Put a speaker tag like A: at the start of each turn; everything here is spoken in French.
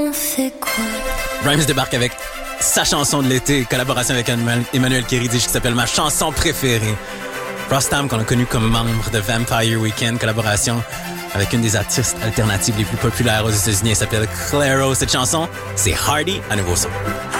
A: on fait quoi?
B: Rhymes débarque avec sa chanson de l'été, collaboration avec Emmanuel Kéridich qui s'appelle Ma chanson préférée. Rostam, qu'on a connu comme membre de Vampire Weekend, collaboration avec une des artistes alternatives les plus populaires aux États-Unis. Elle s'appelle Clairo. Cette chanson, c'est Hardy à Nouveau Son.